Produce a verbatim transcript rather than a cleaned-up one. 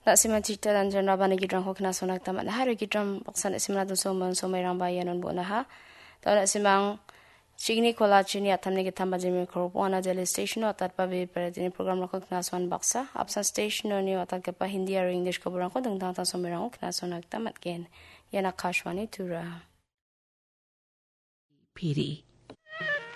La siman cita dan jan rabani gidram ko kena sonak tamat nah hari gidram baksan simna tu somon somai rambayan on bona ha. Tahu nak simang Chigni kola chini atamne kita majemi korupona jeli station atat pa bi peredini program lako kena soan baksa. Absan station ni atat kepa Hindi atau English ko burang ko dengtang tan somerang ko kena sonak tamat gen. Yana kashwani tura. P D.